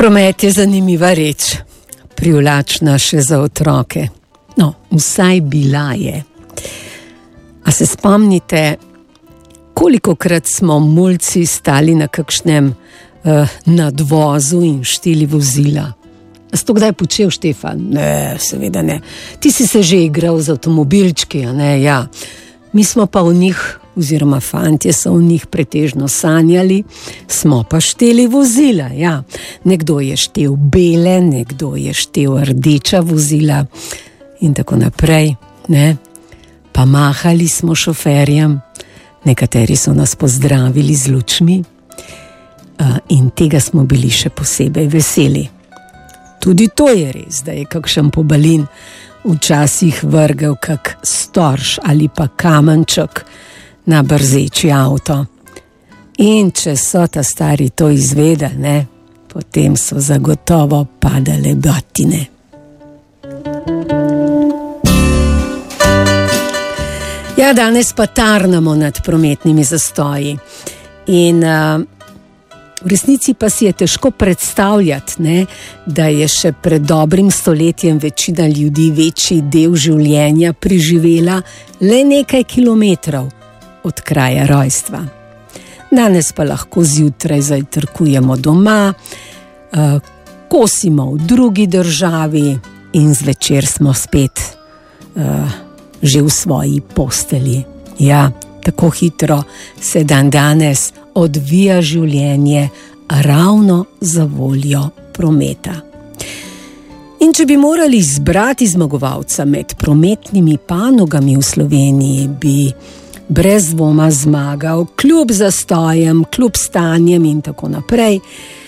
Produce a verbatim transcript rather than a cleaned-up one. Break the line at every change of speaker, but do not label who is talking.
Promet je zanimiva reč, privlačna še za otroke. No, vsaj bila je. A se spomnite, kolikokrat smo mulci stali na kakšnem uh, nadvozu in šteli vozila? A si to kdaj počel, Štefan? Ne, seveda ne. Ti si se že igral z avtomobilčki, a ne, ja. Mi smo pa v njih, oziroma fantje so v njih pretežno sanjali, smo pa šteli vozila, ja. Nekdo je štel bele, nekdo je štel rdeča vozila in tako naprej, ne. Pa mahali smo šoferjem, nekateri so nas pozdravili z lučmi in tega smo bili še posebej veseli. Tudi to je res, da je kakšen pobalin včasih vrgel kak storž ali pa kamenček na brzeči avto. In če so ta stari to izvedeli, ne, potem so zagotovo padale batine. Ja, danes pa tarnamo nad prometnimi zastoji in uh, v resnici pa si je težko predstavljati, ne, da je še pred dobrim stoletjem večina ljudi večji del življenja preživela le nekaj kilometrov od kraja rojstva. Danes pa lahko zjutraj zajtrkujemo doma, uh, kosimo v drugi državi in zvečer smo spet uh, že v svoji posteli. Ja, tako hitro se dan danes odvija življenje ravno za voljo prometa. In če bi morali izbrati zmagovalca med prometnimi panogami v Sloveniji, bi brez dvoma zmagal, kljub zastojem, kljub stanjem in tako naprej,